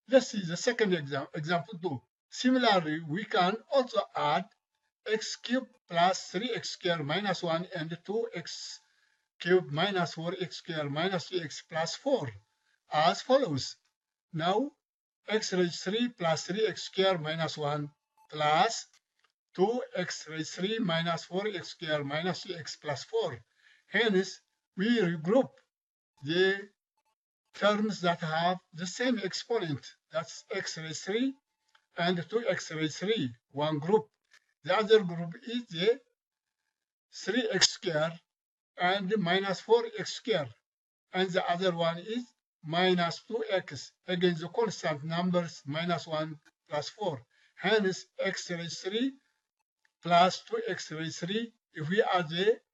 Let's see the second example 2. Similarly, we can also add x cubed plus 3x squared minus 1 and 2x cubed minus 4x squared minus 3x plus 4 as follows. Now, x raised 3 plus 3x squared minus 1 plus 2x raised 3 minus 4x squared minus 3x plus 4. Hence, we regroup the terms that have the same exponent, that's x raised 3 and 2x raised 3, one group. The other group is the 3x squared and minus 4x squared, and the other one is minus 2x. Again, the constant numbers minus 1 plus 4. Hence, x raised 3 plus 2x raised 3, if we add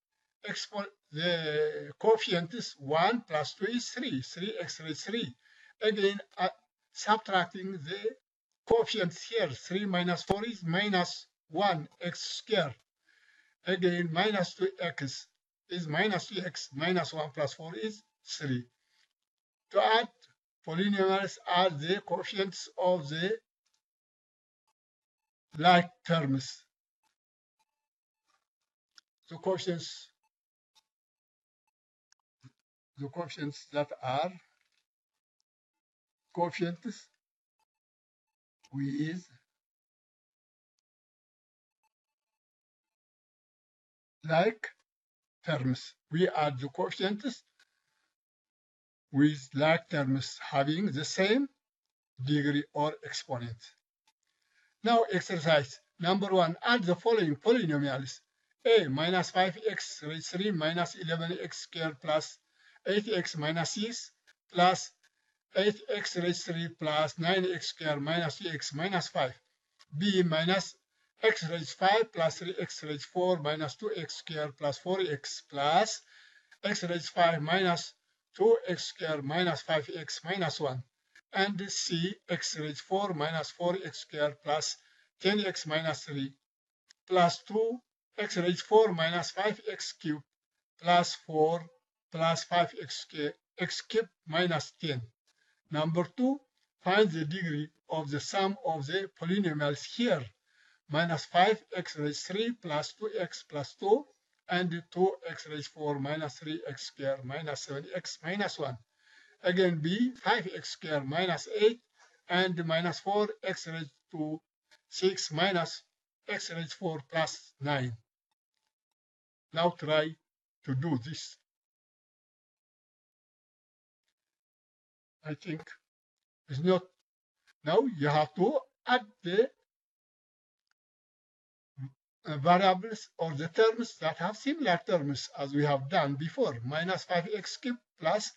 the coefficients, 1 plus 2 is 3, 3x raised 3. Again, subtracting the coefficients here, 3 minus 4 is minus 1x squared. Again, minus 2x is minus 2x, minus 1 plus 4 is 3. To add polynomials, add the coefficients of the like terms. The coefficients that are coefficients with like terms. We add the coefficients with like terms having the same degree or exponent. Now exercise number 1. Add the following polynomials. A minus 5x raised 3 minus 11x squared plus 8x minus 6 plus 8x raised 3 plus 9x squared minus 3x minus 5. B minus x raised 5 plus 3x raised 4 minus 2x squared plus 4x plus x raised 5 minus 2x squared minus 5x minus 1. And C, x raised 4 minus 4x squared plus 10x minus 3 plus 2 x raised 4 minus 5x cubed plus 4 plus 5x x cubed minus 10. Number 2, find the degree of the sum of the polynomials here. Minus 5x raised 3 plus 2x plus 2 and 2x raised 4 minus 3x squared minus 7x minus 1. Again, B, 5x squared minus 8 and minus 4x raised to 6 minus x raised 4 plus 9. Now try to do this. I think it's not. Now you have to add the variables or the terms that have similar terms as we have done before. Minus 5x cubed plus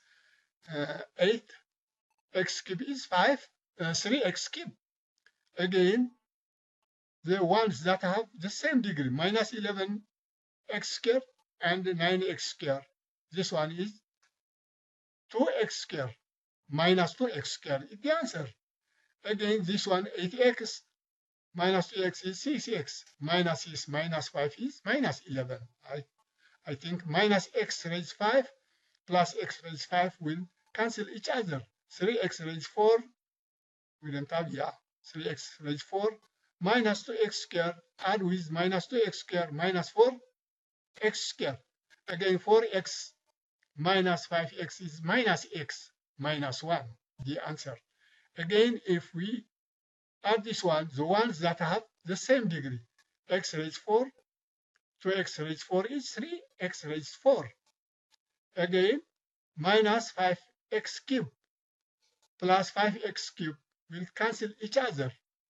8x cubed is 3x cubed. Again, the ones that have the same degree, minus 11x squared and 9x squared. This one is 2x squared minus 2x squared is the answer. Again, this one 8x minus 2x is 6x. Minus 6 minus 5 is minus 11. I think minus x raised 5 plus x raised 5 will cancel each other. 3x raised 4, we don't have, 3x raised 4 minus 2x squared, add with minus 2x squared minus 4x squared. Again, 4x minus 5x is minus x minus 1, the answer. Again, if we add this one, the ones that have the same degree, x raised 4, 2x raised 4 is 3x raised 4. Again, minus 5x cubed plus 5x cubed will cancel each other.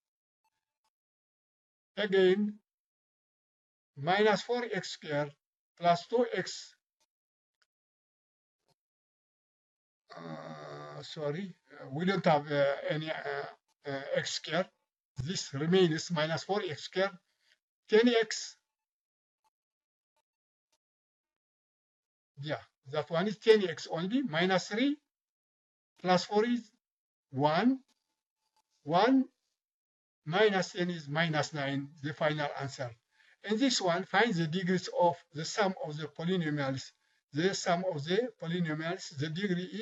Again, minus 4x squared plus 2x, we don't have any x squared. This remains minus 4x squared, 10x. Yeah, that one is 10x only, minus 3 plus 4 is 1. 1 minus 10 is minus 9, the final answer. And this one finds the degrees of the sum of the polynomials. The sum of the polynomials, the degree is